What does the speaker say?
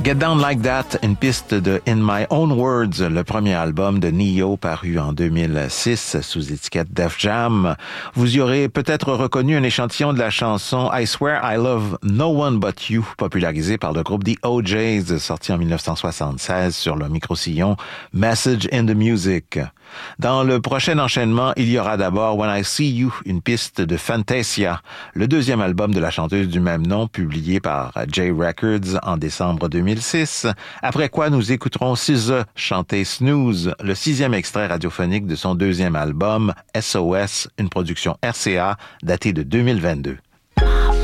Get Down Like That, une piste de In My Own Words, le premier album de Ne-Yo paru en 2006 sous étiquette Def Jam. Vous y aurez peut-être reconnu un échantillon de la chanson I Swear I Love No One But You, popularisée par le groupe The OJs, sorti en 1976 sur le micro-sillon Message in the Music. Dans le prochain enchaînement, il y aura d'abord When I See You, une piste de Fantasia, le deuxième album de la chanteuse du même nom, publié par J Records en décembre 2006. Après quoi, nous écouterons SZA chanter Snooze, le 6e extrait radiophonique de son deuxième album, SOS, une production RCA datée de 2022.